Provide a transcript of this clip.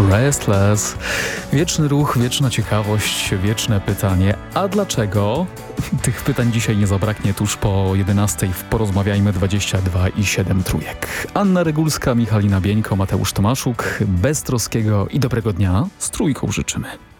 Restless. Wieczny ruch, wieczna ciekawość, wieczne pytanie. A dlaczego? Tych pytań dzisiaj nie zabraknie tuż po 11 w Porozmawiajmy 22 i 7 trójek. Anna Regulska, Michalina Bieńko, Mateusz Tomaszuk. Beztroskiego i dobrego dnia z trójką życzymy.